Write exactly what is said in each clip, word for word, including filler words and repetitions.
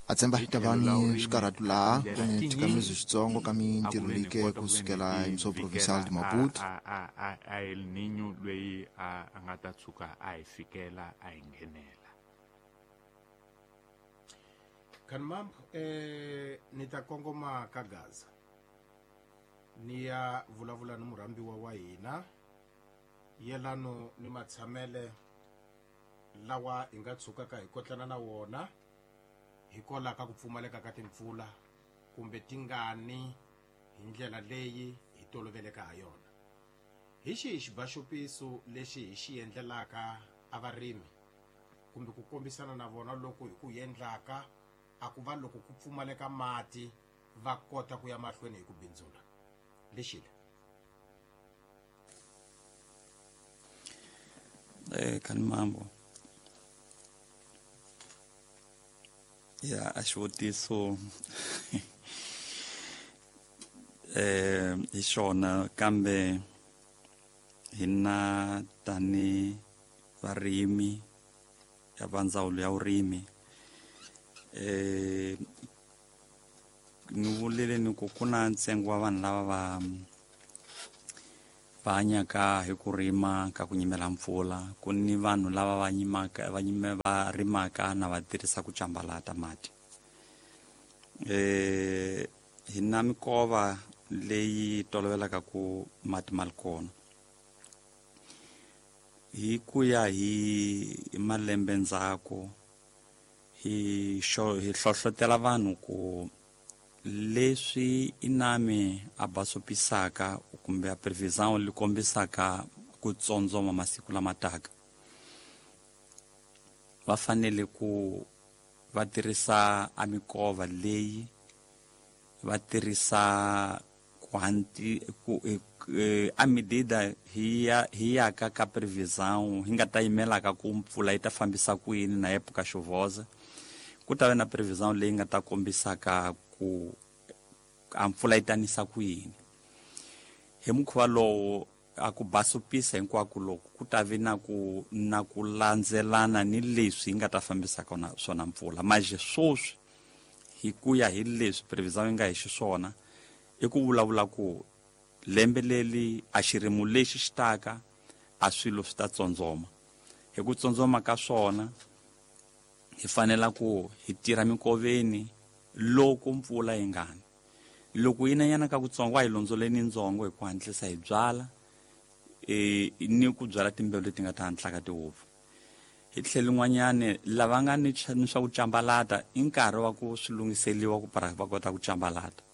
atsemba hitavani xikarhatu laha kwenye tikamizo xitsongo ka mintirho leyi ke kusukela emiswo provincial de Maputo a El Niño lweyi a nga ta tshuka a hi fikela a hi nghenela. Kanmambo eh ni ta kongoma ka Gaza ni ya vulavula ni murambiwa wa hina yelano ni matshamele lawa hi nga tshukaka hi kotlana na wona hikola ka ku pfumaleka ka timpfula kumbe tingani hi ndlela leyi hi toloveleka ha yona. Hi xihi xibaxopiso lexi hi xi endlelaka a varimi kumbe ku kombisana na vona loko hi ku endlaka a ku va loko ku pfumaleka mati va kota ku ya mahlweni hi ku bindzula lexile. Eh Kanmambo ya xivutiso eh hi xona kambe hina tani varimi ya vandzawulo ya vurimi eh ni vulele ni ku ku na ntsengo wa vanhu lava va va hanyaka hi ku rima ka ku nyimela mpfula ku ni vanhu lava va nyimaka va nyime va rimaka na va tirhisa ku cambalata mati. Eh hi na mikova leyi tolovelaka ku mati ma ri kona hi ku ya hi malembe ndzhaku hi xo hi hlohlotela vanhu ku leswi inami a basopisaka kumbe a prevision li kombisaka ku tsondzoma masiku lama taka va fanele ku va tirhisa a mikova leyi va tirhisa kwanti ku a midida hi ya hi ya ka ka prevision hi nga ta yimela ka ku mpfula yi ta fambisa ku yini na epoka xuvoza ku ta va na prevision leyi nga ta kombisaka ku a mpfula yi tanisa ku yini. Hi mukhuva lowo a ku basopisa hinkwako loko ku ta vi na ku na ku landzelana ni leswi yi nga ta fambisa kona swona mpfula maje swoswi hi ku ya hi leswi prevision yi nga hi xiswona i ku vulavula ku lembe leli a xirimo lexi xitaka a swilo swi ta tsondzoma. Hi ku tsondzoma ka swona hi fanela ku hi tirha mikoveni loko mpfula yi nga ni loko yina yana ka ku tsonga hi londzoleni ndzongo hi ku hantlisa hi byala e ni ku byala timbewu leti nga ta hantla ka tihofu. Hi tlhelo n'wanyane lava nga ni swa ku cambalata i nkarhi wa ku swilungiseliwa ku para va kota ku cambalata.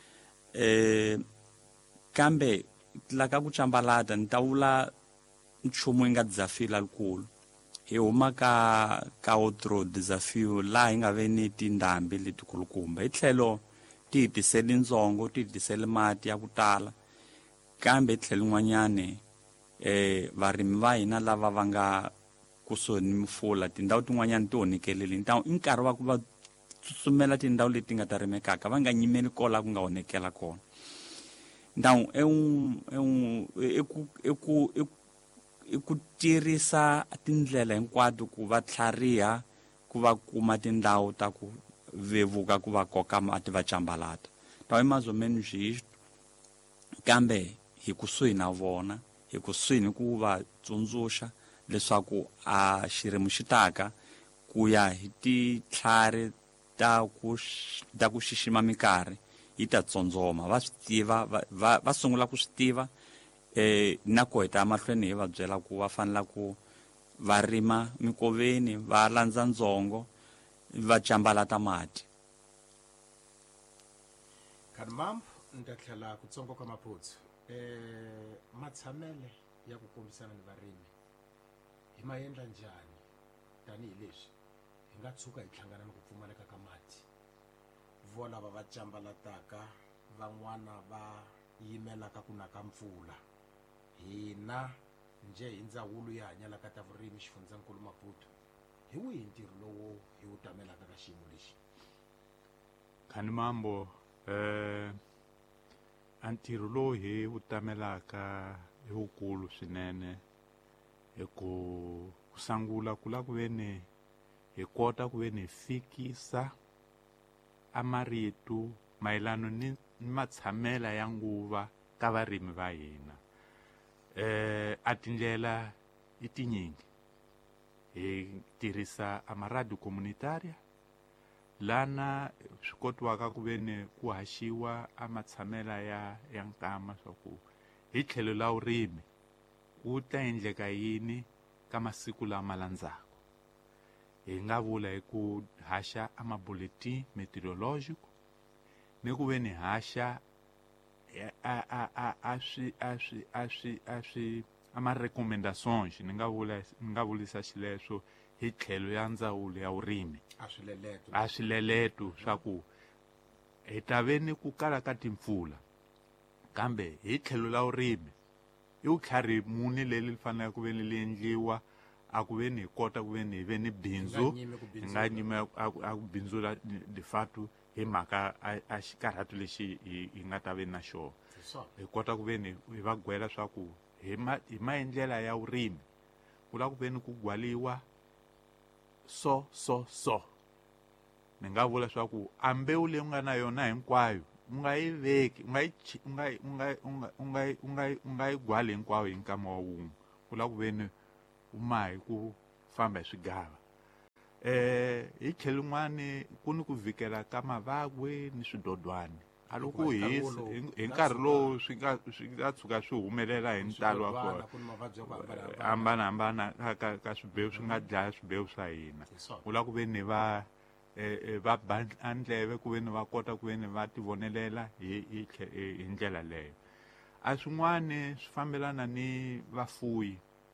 Eh kambe la ka ku cambalata ni ta vula nchumu yi nga dzafila likulu hi huma ka ka otro desafio la hi nga ve ni tindhambi leti kulukumba hi tlhelo ti hitiseli ndzongo ti hitiseli mati ya ku tala kambe tlhelo n'wanyane eh varimi va hina lava va nga kusuhi ni mpfula tindhawu tin'wanyana ti onekeleli ntawu i nkarhi wa ku va tsutsumela tindhawu leti nga ta rimekaka va nga nyimeli kola ku nga onekela kona. Ntawu e un e un e ku e ku tirhisa tindlela hinkwato ku va tlhariha ku va kuma tindhawu ta ku vevuka ku va koka mati va cambalata. Tawu mazomeni byi kambe hi kusuhi na vona hi kusuhi ni ku va tsundzuxa leswaku a xirimo xitaka ku ya hi titlhari ta ku ta ku xixima mikarhi yi ta tsondzoma va swi tiva va va sungula ku swi tiva eh na ku heta mahlweni hi va byela ku va fanela ku va rima mikoveni va landza ndzongo va cambalata mati. Kanmambo ni ta tlhela ku tsongo ka maputsu eh matshamele ya ku kombisana ni varimi hi ma endla njhani tanihi leswi hi nga tshuka hi hlangana ni ku pfumaleka ka mati vo lava va cambalataka van'wana va yimelaka ku na ka mpfula hina nje hi ndzawulo ya hanyalaka ta vurimi xifundzankulu Maputo hi wihi ntirho lowu hi wu tamelaka ka xiyimo lexi. Kanmambo eh a ntirho lowu hi wu tamelaka hi wukulu swinene hi ku sangula ku la ku ve ni hi kota ku ve ni fikisa a marito mayelano ni matshamela ya nguva ka varimi va hina. Eh, a tindlela i tinyingi hi tirhisa amaradio comunitaria lana swi kotiwaka ku veni ku haxiwa a matshamela ya ya nkama swa ku hi tlhelo la vurimi ku ta endleka yini ka masiku lama landzaka. Hi nga vula hi ku haxa a mabuletin meteorologico ni ku veni haxa a a a a swi a swi a swi a swi ama recommendations ni nga vula ni nga vulisa xileswo hi tlhelo ya ndzawulo ya vurimi a swileleto a swileleto swa ku hi ta veni ku kala ka timpfula kambe hi tlhelo la vurimi i vutlhari muni leli fanele ku veni li endliwa a ku veni hi kota ku veni hi veni bindzu hi nga nyime a ku bindzula de facto hi mhaka a xikarhato lexi hi nga ta veni na xona. Hi kota ku veni hi va gwela swa ku hi maendlela ya vurimi ku la ku veni ku gwaliwa so so so ni nga vula swa ku a mbewu leyi u nga na yona hinkwayo u nga yi veki u nga yi u nga u nga u nga u nga u nga u nga yi gwali hinkwayo hi nkama wa wun'we ku la ku veni u mahi ku famba hi swigava. Eh, hi tlhelo rin'wani ku ni ku vhikela ka mavagwe ni swidodwana a loko hisa hi nkarhi lowu swi nga swi nga tshuka swi humelela hi ntalo wa kona hambanahambana ka ka swibewu swi nga dlaya swibewu swa hina. Ku la ku veni va va ba andleve ku veni va kota ku veni va ti vonelela hi hi ndlela leyo. A swin'wani swi fambelana ni vafuyi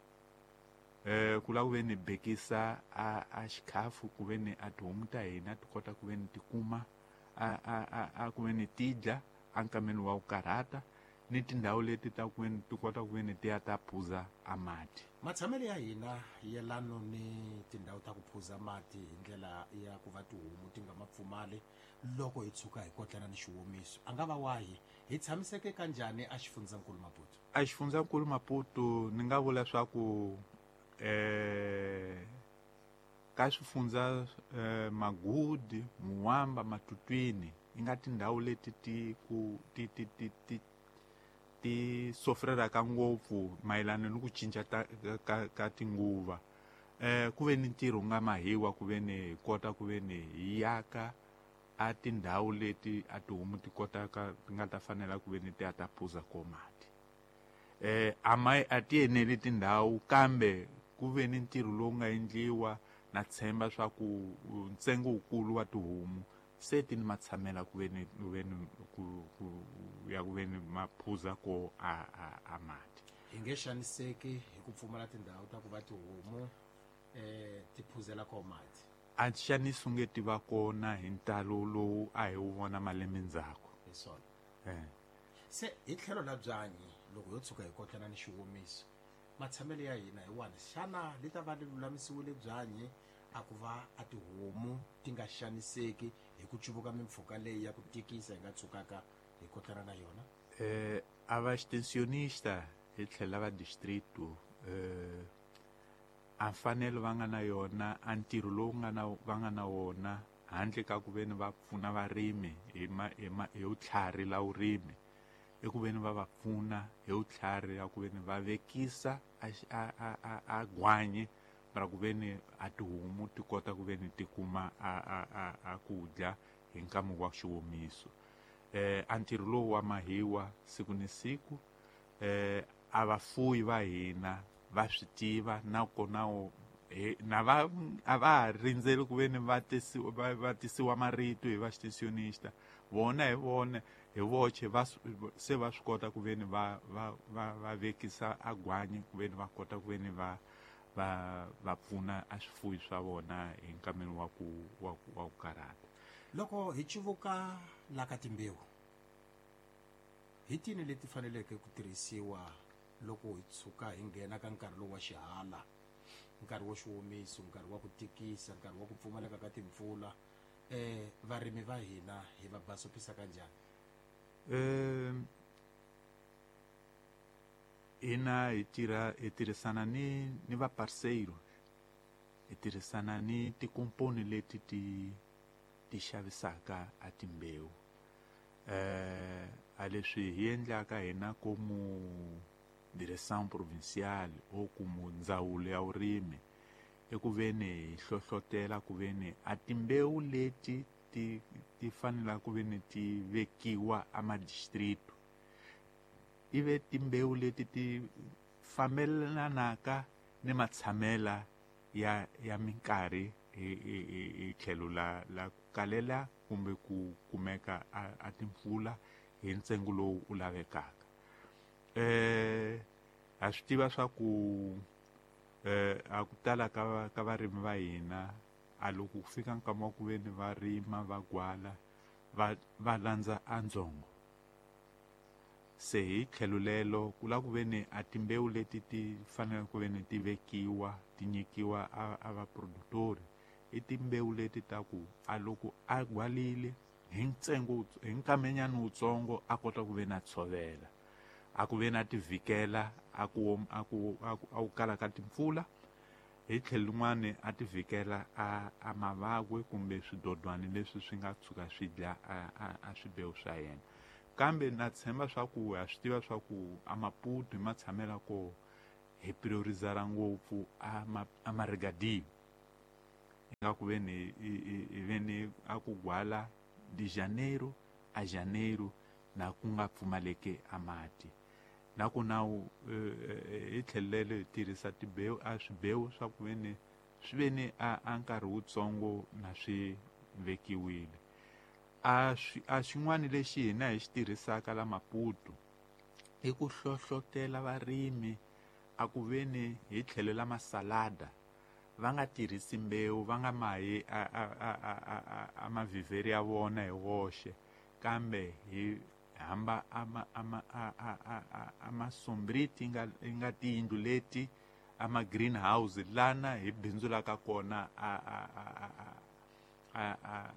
eh ku la ku veni bekisa a a xikhafu ku veni a tihomu ta hina ti kota ku veni ti kuma a a a ku veni ti dya a nkameni wa ku karhata ni tindhawu leti ta ku veni ti kota ku veni ti ya ta phuza a mati. Matshamelo ya hina yelano ni tindhawu ta ku phuza mati hi ndlela ya ku va tihomu ti nga mapfumali loko hi tshuka hi kotlana ni xihumiso a nga va wahi hi tshamiseke kanjhani a xifundzankulu Maputo? A xifundzankulu Maputo ni nga vula swa ku eh ka swifundza eh, Magudi, Muwamba, Matutwini i nga tindhawu leti ti ku ti ti ti ti ti sofreraka ngopfu mayelana ni ku cinca ka ka tinguva. Eh ku ve ni ntirho nga mahiwa ku ve ni kota ku ve ni hi yaka a tindhawu leti a tihomu ti kotaka ti nga ta fanela ku ve ni ti ya ta phuza ko mati. Eh ama a ti eneli tindhawu kambe ku ve ni ntirho lowu nga endliwa na tshemba swa ku ntsengo wukulu wa tihomu se ti ni matshamela ku ve ni ku ve ni ku ya ku ve ni maphuza ko a a a mati. Hi nge xaniseki hi ku pfumala tindhawu ta ku va tihomu eh ti phuzela ko mati. A xaniso nge ti va kona hi ntalo lowu a hi wu vona malembe ndzhaku. Hi swona. Eh. Se hi tlhelo la byanyi loko yo tshuka hi kotlana ni xihumiso matshamelo ya hina hi wani xana li ta va lulamisiwile byanyi a ku va a tihomu ti nga xaniseki hi ku cuvuka mimpfhuka leyi ya ku tikisa hi nga tshukaka hi kotlana na yona? Eh a va extensionista hi tlhela va distrito eh a mfanelo va nga na yona a ntirho lowu nga na va nga na wona handle ka ku ve ni va pfuna varimi hi ma hi ma hi vutlhari la vurimi i ku ve ni va va pfuna hi vutlhari ya ku ve ni va vekisa a a a a gwanye ra ku ve ni a tihomu ti kota ku ve ni ti kuma a a a a ku dya hi nkama wa xihumiso. Eh a ntirho lowu wa mahiwa siku ni siku eh a vafuyi va hina va swi tiva na kona na va a va ha rindzeli ku ve ni va tisiwa va tisiwa marito hi va extensionista vona hi vona hi voce va se va swi kota ku ve ni va va va va vekisa a gwanye ku ve ni va kota ku ve ni va va va pfuna a swifuwi swa vona hi nkameni wa ku wa wa ku karhata. Loko hi civuka la ka timbewu hi tini leti faneleke ku tirhisiwa loko hi tshuka hi nghena ka nkarhi lowu wa xihala, nkarhi wo xihumiso, nkarhi wa ku tikisa, nkarhi wa ku pfumaleka ka timpfula, eh varimi va hina hi va basopisa kanjhani? Eh ina hi tirha hi tirhisana ni ni va parceiro hi tirhisana ni tikomponi leti ti ti xavisaka a timbewu. Eh, a leswi hi endlaka hina como direção provincial o como ndzawulo ya vurimi i ku veni hi hlohlotela ku veni a timbewu leti ti ti fanela ku veni ti vekiwa a madistrito ive timbewu leti ti fambelanaka ni matshamela ya ya minkarhi hi tlhelo la la ku kalela kumbe ku kumeka a, a timpfula hi ntsengo lowu u lavekaka. Eh, ha swi tiva swa ku eh, a ku tala ka ka varimi va hina a loko ku fika nkama wa ku veni va rima va gwala va va landza a ndzongo. Se hi tlhelo lelo ku la ku veni a timbewu leti ti fanele ku veni ti vekiwa ti nyikiwa a, a vaproductori i timbewu leti ta ku a loko a gwalile hi ntsengo hi nkamenyana wutsongo a kota ku veni a tshovela a ku veni a ti vhikela a ku a ku a ku kala ka timpfula hi tlhelo lin'wani a ti vhikela a a mavagwe kumbe swidodwana leswi swi nga tshuka swi dya a, a, a swibewu swa yena. Kambe na tshemba swa ku ha swi tiva swa ku a Maputo hi ma tshamela ko hi priorizara ngopfu a ma a marigadiyo nga ku veni hi veni a ku gwala di janeiro a janeiro na ku nga pfumaleke a mati na ku nawu hi tlhelele hi tirhisa tibewu a swibewu swa ku veni swi veni a a nkarhi wutsongo na swi vekiwile. A a xin'wana lexi hina hi xi tirhisaka la Maputo i ku hlohlotela varimi a ku veni hi tlhelo la masalada va nga tirhisi mbewu va nga mahi a a a a a mavhivheri ya vona hi woxe kambe hi hamba ama ama a a a amasombriti nga nga tiyindlu leti ama greenhouse lana hi bindzulaka kona a a a a a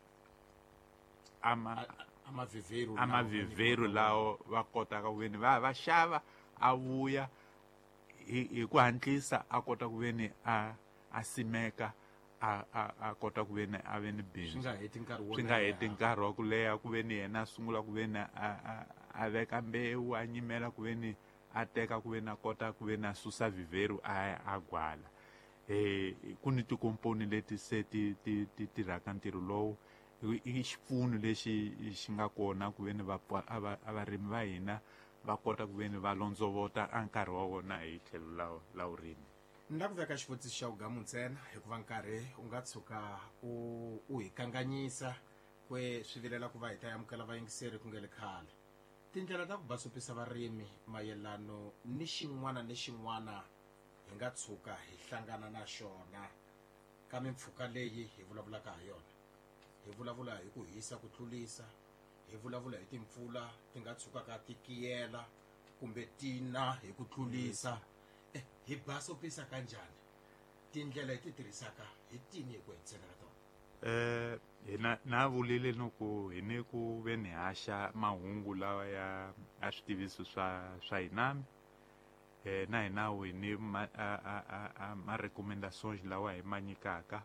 ama amavhivheru amavhivheru lawo va kotaka ku veni va va xava a vuya hi ku hantlisa a kota ku veni a a simeka a a a kota ku veni a veni bindzu swi nga heti nkarhi wo swi nga heti nkarhi wa ku leha ku veni yena a sungula ku veni a a veka mbewu a nyimela ku veni a teka ku veni a kota ku veni a susa vhivheru a a gwala. Eh, ku ni tikomponi leti se ti ti ti tirhaka ntirho lowu i xipfuno lexi xi nga kona ku veni va varimi va hina va kota ku veni va londzovota a nkarhi wa vona hi tlhelo la la vurimi. Ni la ku veka xivutiso xa ugamu ntsena hikuva nkarhi u nga tshuka u u hi kanganyisa kwe swi vilela ku va hi ta amukela vayingiseri ku nga le khale. Tindlela ta ku basopisa varimi mayelano ni xin'wana ni xin'wana hi nga tshuka hi hlangana na xona ka mimpfhuka leyi hi vulavulaka ha yona. Hi vulavula hi ku hisa ku tlulisa, hi vulavula hi timpfula ti nga tshukaka ti kiyela kumbe tina hi ku tlulisa. Eh, hi basopisa kanjani tindlela hi ti tirhisaka hi tini hi ku hetsela tona? Eh, hina na vulile no ku hi ni ku veni haxa mahungu lawa ya a switiviso swa swa hinami eh na hina hi ni ma a a a ma recommendations lawa hi ma nyikaka.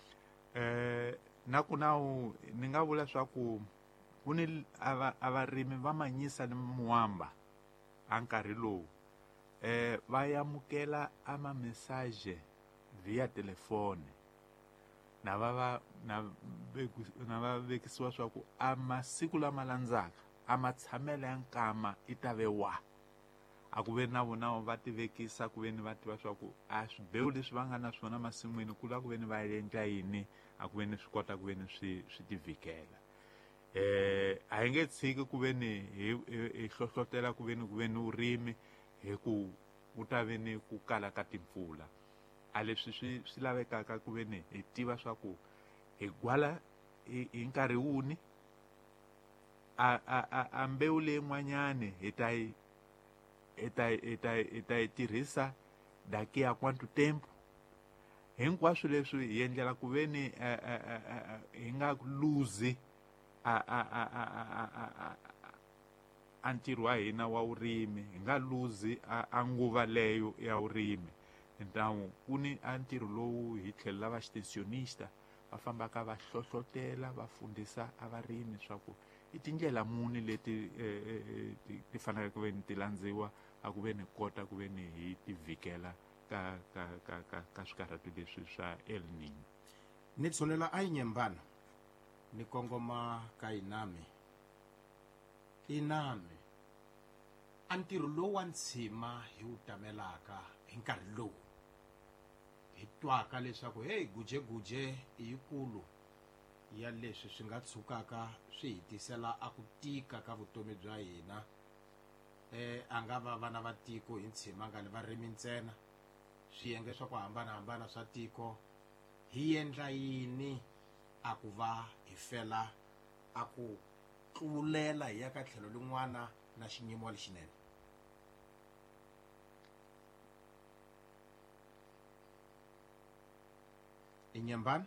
Eh, na ku nawu ni nga vula swa ku ku ni avarimi va manyisa ni muwamba a nkarhi lowu eh va yamukela ama message via telefone na va va na na va vekisiwa swa ku a masiku lama landzaka a matshamela ya nkama i ta ve wa a ku ve na vona va tivekisa ku veni va tiva swa ku a swibewu leswi va nga na swona masin'wini ku la ku veni va endla yini a ku veni swi kota ku veni swi swi tivhikela. Eh, a hi nge tshiki ku veni hi hlohlotela ku veni ku veni urimi hi ku ku ta veni ku kala ka timpfula. A leswi swi swi lavekaka ku veni hi tiva swa ku hi gwala hi nkarhi wuni a a a mbewu leyin'wanyani hi ta yi hi ta hi ta hi ta yi tirhisa daki ya quanto tempo. Hinkwaswo leswi hi endlela ku veni hi nga lose a a a a a ntirho wa hina wa vurimi hi nga lose a nguva leyo ya vurimi. Então ku ni a ntirho lowu hi tlhelo lava xitensionista va fambaka va hlohlotela va fundisa avarimi swa ku i tindlela muni leti eh, ti, ti fanele ku ve ni ti landziwa a ku ve ni kota ku ve ni hi ti vhikela ka ka ka ka ka swikarhati leswi swa El Nino. Ni tshunela a Nyembana ni kongoma ka Inami. Inami a ntirho lowu wa ntshima hi wu tamelaka hi nkarhi lowu hi twaka leswaku hey gujeguje i yikulu ya leswi swi nga tshukaka swi hi tisela a ku tika ka vutomi bya hina eh a nga va vana va tiko hi ntshima nga le varimi ntsena swiyenge swa ku hambanahambana swa tiko hi endla yini a ku va hi fela a ku tlulela hi ya ka tlhelo lin'wana na xinyimo lexinene. Inyembana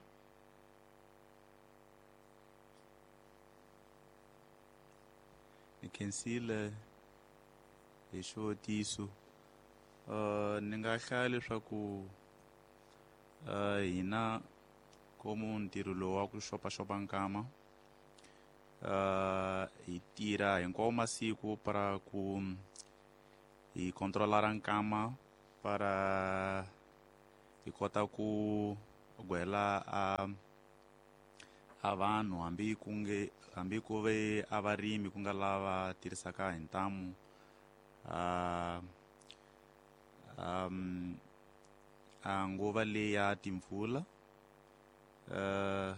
ni khensile hi xivotiso uh, ni nga hlaya leswaku uh, hina komu ntirho lowu wa ku xopaxopa nkama uh, hi tirha hinkwawo masiku para ku hi controlara nkama para hi kota ku gwela a a vanhu hambi ku nge hambi ku ve a varimi ku nga lava tirhisaka hi ntamu uh, um, a nguva leyi ya timpfula uh,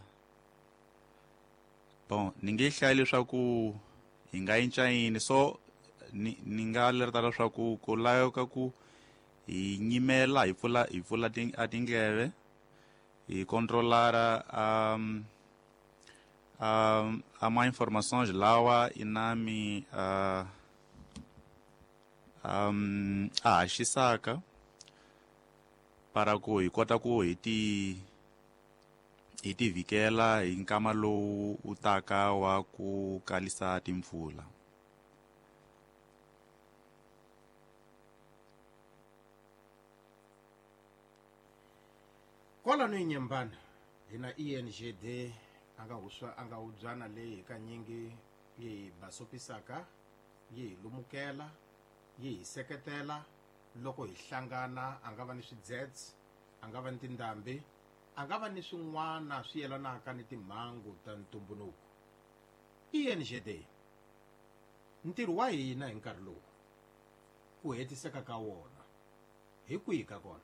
bon ni nge hlaya leswaku hi nga yinca yini so ni, ni nga lerata leswaku ku laveka ku hi nyimela hi pfula hi pfula a tindleve hi controlara um, um, a ma informações lawa Inami uh, um, a haxisaka para ku hi kota ku hi ti hi ti vhikela hi nkama lowu u taka wa ku kalisa timpfula. Kwalano Inyembana hina E N G D anga huswa anga udzana leyi ka nyingi yi basopisaka yi lumukela yi seketela loko hi hlangana anga va ni swidzedze anga va ni tindhambi anga va ni swin'wana swi yelanaka ni timhangu ta ntumbuluko. E N G D ntirho wa hina hi nkarhi lowu ku hetiseka ka wona hi kwihi ka kona?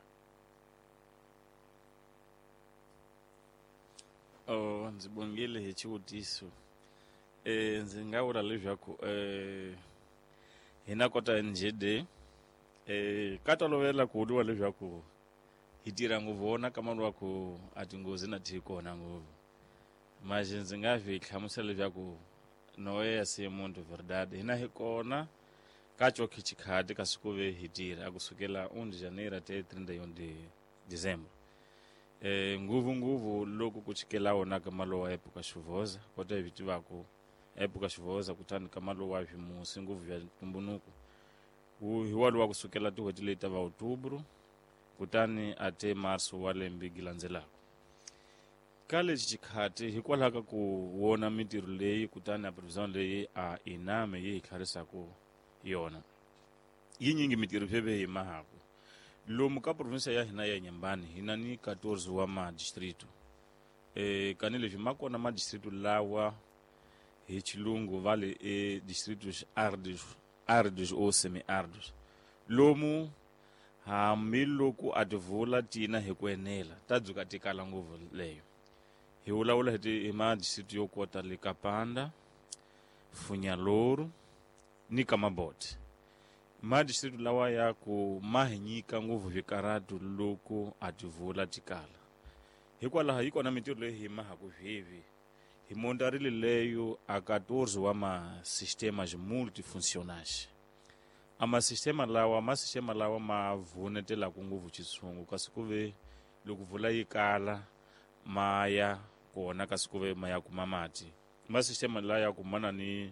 Oh, ndzi bongile hi xivutiso. Eh ndzi nga vula leswaku eh hina kota N G D eh ka tolovela ku vuriwa leswaku hi tirha ngopfu wona ka maluwa ku a tinghozi na tiko na ngopfu. Manje ndzi nga vi hlamusela leswaku noya se muntu verdade hina hi kona ka choki chikhadi ka siku ve hi tirha kusukela first January te thirty-one de December. Eh nguvu nguvu loko ku chikela wona ka malowa epoka Xivoza kota hi tivako epoka Xivoza kutani ka malowa vimusi nguvu ya ntumbunuko hi walwa kusukela tihoti leta va October kutani ate Marso wa lembe gilandzelaka. Ka lexi chikhati hikwalaho ka ku wona mitirho leyi kutani a provision leyi a Inami yi tlharisako yona yi nyingi mitirho phebe hi mahaku lomu ka province ya hina ya Nyembani hina ni fourteen wa ma district eh kani leswi makona ma district lawa hi chilungu vale e district ardos ardos o semi ardos lomu hambi loko advula tina hi ku enela ta dzuka tikala nguvu leyo hi wulawula hi ma district yo kota le Kapanda Funyaloru ni Kamaboti. Ma district lawa ya ku mahinyika nguvu vikaratu loko advula tikala hikwalaho hi kona mitirho leyi hi mahaku hivi hi mondarile leyo a fourteen wa ma sistemas multifuncionais. Ama sistema lawa ma sistema lawa ma vunetela ku nguvu chitsungu kasi kuve loko vula yikala maya kona kasi kuve maya kuma mati. Ma sistema lawa ya kumana ni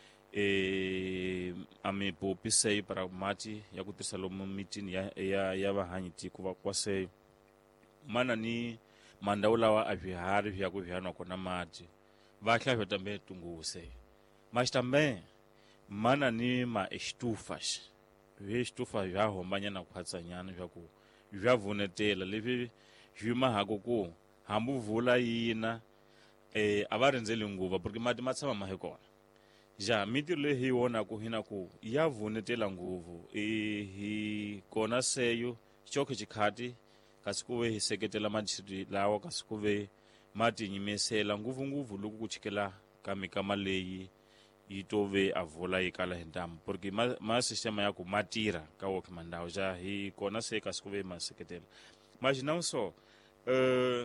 eh ame popisei para mati ya kutirisa lomu mitini ya ya, ya vahanyi tiko va kwase mana ni mandhawu lawa a swiharhi swi ya ku swi ya nwa kona mati va hlahlwa tambe tunguse mas também mana ni ma estufas vi estufa vya hombanyana ku hatsanyana swa ku vya vunetela leswi swi mahaka ku hambu vula yina eh a va rindzeli nguva porque mati ma tshama ma he kona ja mitirho leyi hi wona ku hina ku ya vunetela nguvu e hi kona seyo xoko xikhati kasi ku ve hi seketela mati lawa kasi ku ve mati nyimesela nguvunguvu loko ku chikela ka mikama leyi yi to ve a vula yi kala hi ntambu porque ma, ma sistema ya ku matira ka woke mandhawu ja hi kona se kasi ku ve ma seketela mas não só uh,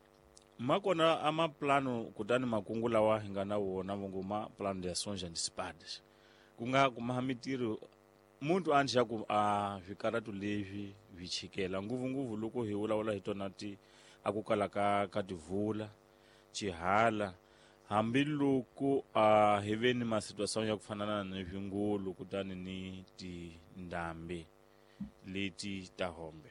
ma kona ama plano kutani makungu lawa hi nga na wona vongo ma plano de ações antecipadas ku nga ku maha mitirho muntu a ndzi ya ku a swikaratu leswi vi chikela nguvunguvu loko hi vulavula hi tona ti a ku kala ka ka tivula chihala hambiloko a hi ve ni masituação ya ku fanana ni swingulu kutani ni tindhambi leti ta hombe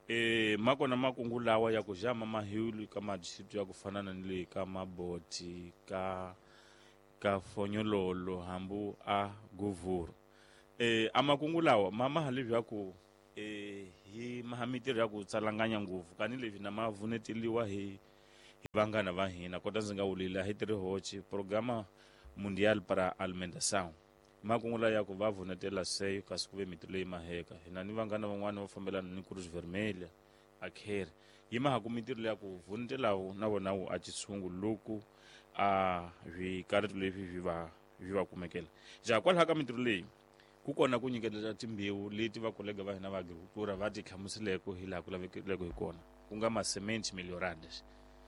e ma kona makungu lawa ya ku jama mahulu ka madistritu ya ku fanana ni le ka maboti ka ka fonyololo hambu a govuru e amakungu lawa mama halivyo ya ku e hi mahamitiro ya ku tsalanganya nguvu kani leswi na mavuneteliwa hi hi vangana va hina kota ndzi nga wulila hi tiri hochi programa mundial para alimentação makungu lawa ya ku va vunetela seyo kasi ku ve mitilo leyi maheka hina ni vangana van'wana va fambelana ni Cruz Vermelha a khere yi mahaku mitiro leya ku vunetelawo na vona wu a tshungu loko a swikaratu leswi swi va swi va kumekela ja kwalaha ka mitiro leyi ku kona ku nyiketela timbewu leti va kolega va hina va agricultura va ti tlhamusileko hi laha ku lavekeleko hi kona ku nga ma-sementes melhoradas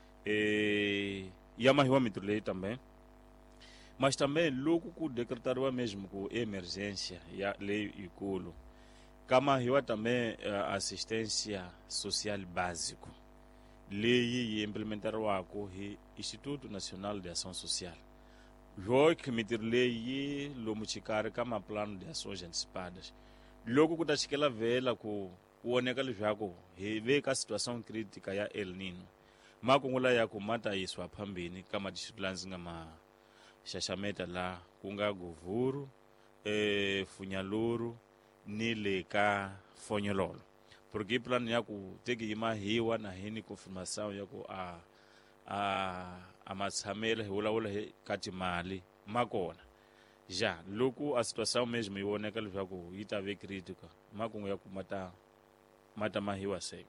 e ya mahiwa mitiro leyi também mas também loko ku decretariwa mesmo ku emergência ya leyi ikulu ka mahiwa também uh, assistência social básico leyi yi implementariwako hi Instituto Nacional de Ação Social joke mitiro leyi lomu chikari ka maplano de ações antecipadas loko ku ta chikela vhela ku woneka leswaku hi ve ka situação crítica ya El Nino makungula ya ku mata yiswa phambini ka madistritu la ndzi nga ma xaxameta la ku nga Govuru e Funyaluru ni le ka Fonyololo porque plan ya ku teki yimahiwa na hini confirmação ya ku a a a matshamela hi vulavula hi ka timali makona ja loko a situação mesmo yi voneka leswaku yi ta ve crítica makungu ya ku mata mata mahiwa se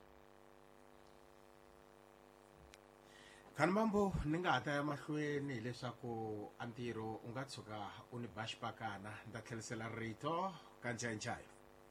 khani mambo ni nga ha ta ya mahlweni hileswaku a ntirho u nga tshuka u ni ba xipakana ni ta tlhelisela rito ka ncayancayo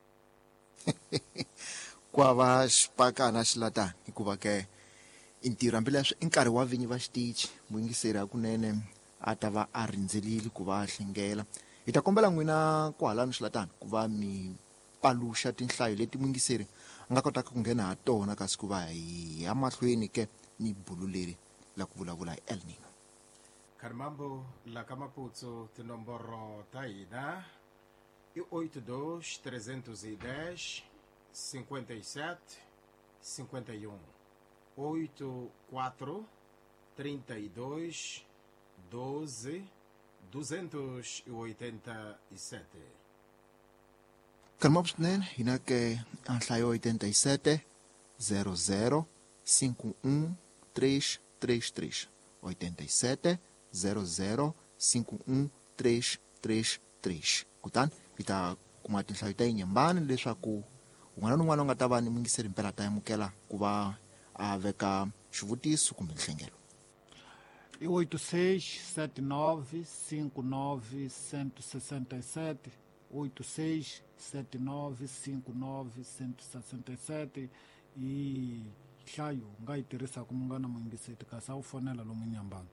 kwava xipakana xilatani hikuva ke i ntirho hambileswi i nkarhi wa vinyi va xitichi muyingiseri hakunene a ta va a rindzelile ku va a hlengela hi ta kombela n'wina kwahalani xilatani ku va mi paluxa tinhlayo leti muyingiseri a nga kotaka ku nghena ha tona kasi ku va hi ya mahlweni ke ni bulu leri la ku vulavula hi El Nino khani mambo la ka maputso tinomboro ta hina i oito dois trezentos e dez cinquenta e sete cinquenta e um oito quatro trinta e dois doze duzentos e oitenta e sete. Calma swinene hina ke a nhlayo oitenta e sete zero zero cinco um três três três oitenta e sete zero zero cinco um três três três kutani hi ta kuma tinhlayo ta yinyembani leswaku un'wana na un'wana u nga ta va ni muyingiseri mpela ta amukela ku va a veka xivutiso kumbe nhlengelo e oito seis sete nove cinco nove um zero seis sete oito seis sete nove cinco nove um zero seis sete e nhlayo u nga yi tirhisaka mu nga na muyingiseri kasi a wu fonela lomu nyambani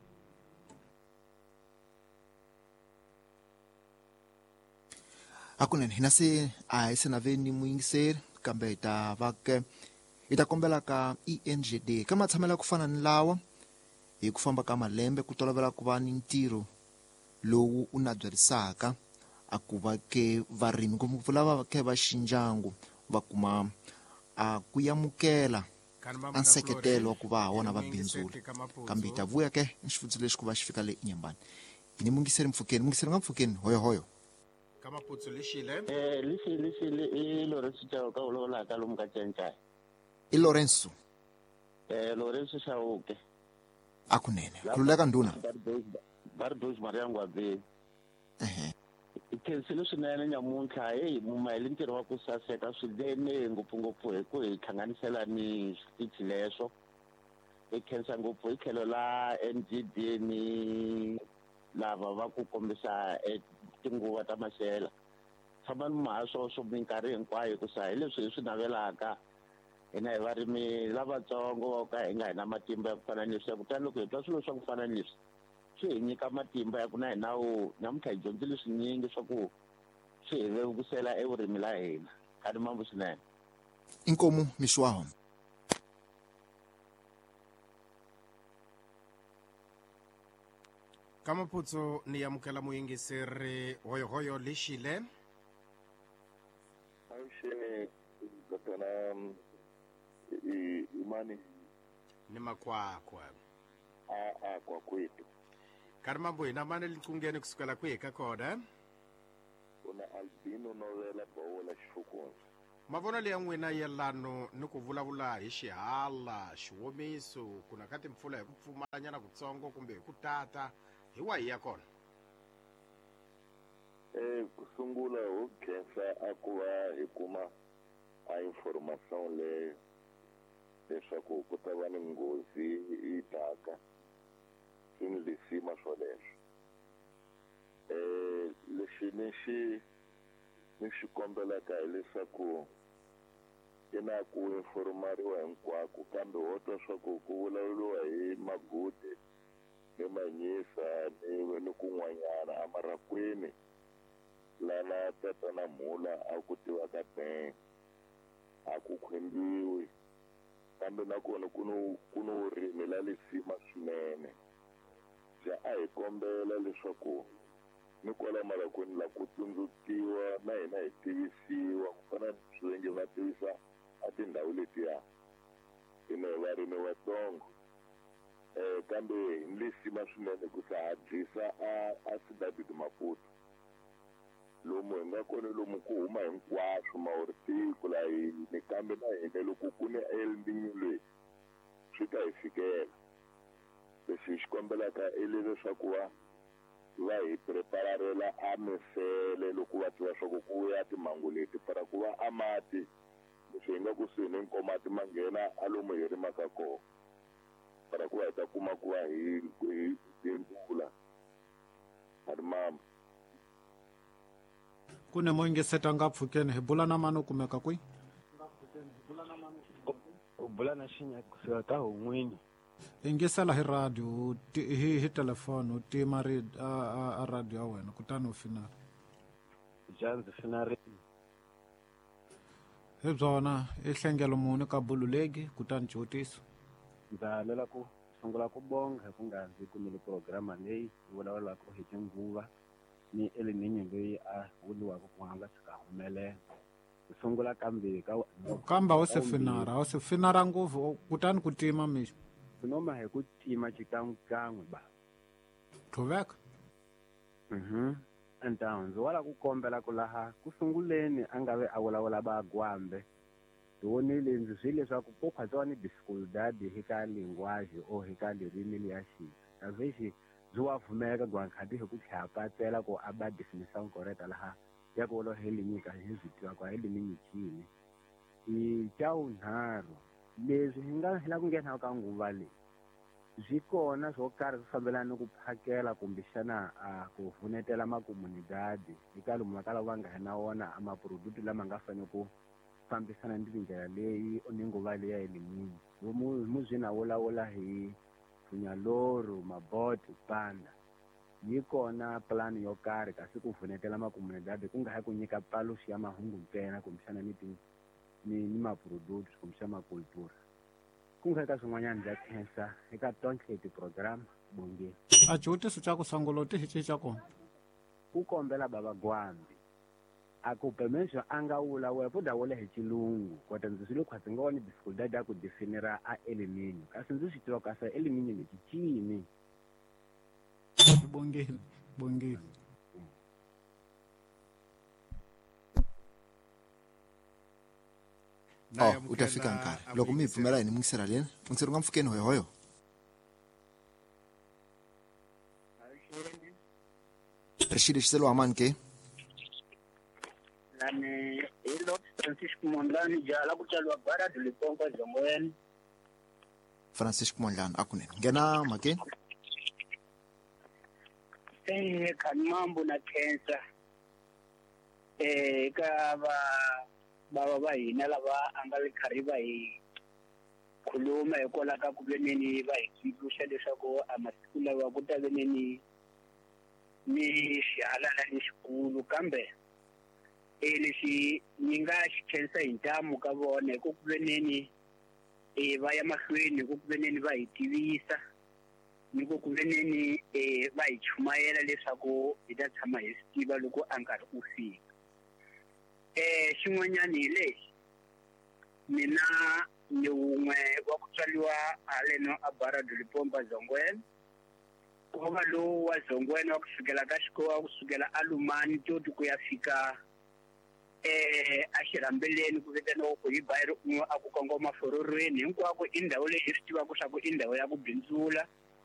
hakunene hina se a hi se na ve ni muyingiseri kambe hi ta va ke hi ta kombela ka E N G D ka matshamela ku fana ni lawa hi ku famba ka malembe ku tolovela ku va ni ntirho lowu u nabyerisaka a ku va ke varimi ngopfungopfu lava ke va xindyangu va kuma a ku yamukela anseketelo ku va wona va bindzula kambe hi ta vuya ke nxifutsu lexi ku va xi fika le inyembani ni mungiseri mpfukeni mungiseri nga mpfukeni hoyo hoyo ka maputso lexile eh lexi lexi i Lorenzo Chao ka ulola ka lomu ka Tsenca i Lorenzo eh Lorenzo Chauke akunene khululeka nduna Bardos Maria Ngwabe ehe ikhensile swinene nyamuntlha hey mumayeli ntirho wa ku saseka swinene ngopfungopfu hi ku hi hlanganisela ni switichi leswo hi khensa ngopfu hi tlhelo la N G D ni lava va ku kombisa tinguva ta maxela famba ni mahaswo swo minkarhi hinkwayo ku sa hi leswi hi swi navelaka hina hi varimi lavatsongo ka hi nga hi na matimba ya ku fana ni leswi kutani loko hi twa swilo swa ku fana ni leswi swi hi nyika matimba ya ku na hi nawu namuntlha hi dyondzile swinyingi swa ku swi hi vevukisela evurimi la hina khani mambo swinene inkomu mixwaho ka maputso ni amukela muyingiseri hoyohoyo lexile Avuxeni kotona imani ni makwakwa a a kwa kwetu kari mambo hina mani linkungeni kusukela kwihi ka kona una Albino Novela Bowola Xifukuni mavonelo ya n'wina yelano ni ku vulavula hi xihala xiwomiso kuna ka timpfula hi ku pfumalanyana kutsongo kumbe hi ku tata hi wahi ya kona eh ku sungula ho khensa a ku va hi kuma a information leyo leswaku ku ta va ni nghozi yi taka swi ni lesima swoleswo eh lexi ni xi ni xi kombelaka hileswaku i na ku informariwa hinkwako kambe ho twa swa ku ku vulavuriwa hi Magude ni Manyisa ni ni kun'wanyana amarakweni lana tatana Mhula a ku tivaka ben a ku khwembiwi kambe nakona ku no ku no rimi la lesima swinene ja a hi kombela leswaku ni kwala marakweni la ku tsundzukiwa na hina hi tivisiwa ku fana ni swiyenge va tivisa a tindhawu letiya hina hi varimi vatsongo eh kambe hi lesima swinene ku sa hatlisa a a Sidabit Maputo lomu hi nga kona lomu ku huma hinkwaswo mawuritiko la yini kambe na hina loko ku ni elninyilweni swi ta hi fikela leswi hi xi kombelaka i leswaku va va hi prepararela a misele loko va tiva swa ku ku ya timhangu leti para ku va a mati leswi hi nga kusuhi ni nkomati ma nghena a lomu hi rimaka kona para ku va hi ta kuma ku va hi hi mpfula ari mama ku ne moyingiseta nga pfukeni hi bula na mani u kumeka kwihi u bula na Xinya kusuka ka Hongweni yingisela hi radio hi hi telefoni u tima ri a a radio ya wena kutani u finala Janzi Finarini hi byona i hlengelo muni ka bululegi kutani Jotiso ndza lela ku sungula ku bonga hi ku nga ndzi kumile programa leyi yi vulavulaka hi tinguva ni elininyo leyi a vuliwaka ku nga tshuka humelela ku sungula kambe ka kambe a wu se finara a wu se finara ngopfu kutani ku tima mixo noma hi ku tima xikan'wekan'we ba thuveka mhm enta ndzi wala ku kombela ku laha ku sunguleni a nga ve a vulavula va Gwambe ndzi vonile ndzi swi leswaku ko khwatsa ni difficulty hi ka linguage o hi ka ririmi liya xi avexi byi wa vumeka gwankhati hi ku tlhapatela ku a ba definition correct laha ya ku lo heli nyika hi zitiwa kwa heli minyikini i tau nharu leswi hi nga hela ku nghena ka nguva leyi byi kona swo karhi ku fambelana ni ku phakela kumbe xana a ku vunetela makomunidadi eka lomu makala va nga na wona a maproduct lama nga fanele ku fambisana ni tindlela leyi ni nguva leyi ya elimini mu mu byi na wulawula hi Funyaloro maboti panda yi kona plan yo karhi kasi ku vunetela makomunidadi ku nga ha ku nyika paluxi ya mahungu ntsena kumbe xana ni ti ni ni maproduct kumbe xana makultura ku nga ka swin'wanyana bya khensa eka tonke ti program bonge a Jotiso cha ku sangolo ti hi cha kona ku kombela baba Gwambe akupemenxo a nga wula we puda wole hi xilungu kota ndzi swi le khwatsi nga woni difficultad ya ku definira a aluminium kasi ndzi swi tiva kasi aluminium hi cini Bongile, bongile. Oh, utafika nkarhi loko mi hi pfumela yini mungisera leni u ndzi ringa mpfukeni hoyohoyo rixile xiselo amani ke lani hilo Francisco Mondlane jala kutsaliwa bara dilipompa zongweni Francisco Mondlane akunene ngena make eh kan mambo na cancer eh ka ba baba ba hina lava anga le khariva hi khuluma hikola ka ku veneni va hi tsundzuxa leswaku a masiku lawa ku ta veneni ni xihalala lexikulu kambe eh lexi ni nga xi khensa hi ntamu ka vona hi ku veneni eh va ya mahlweni ku veneni va hi tivisa ni ku veneni eh va hi chumayela leswaku hi ta tshama hi swi tiva loko a nkarhi ku fika eh xin'wanyana hi lexi mina ni wun'we wa ku tswaliwa haleno a bara dilipompa zongweni ku va lowu wa zongweni wa kusukela ka xikowa kusukela a Lumani toti ku ya fika eh a xirhambeleni ku vitaniwa ku hi bayiri un'we a ku kongoma fororweni hinkwako i ndhawu leyi hi swi tivaka swa ku i ndhawu ya ku bindzula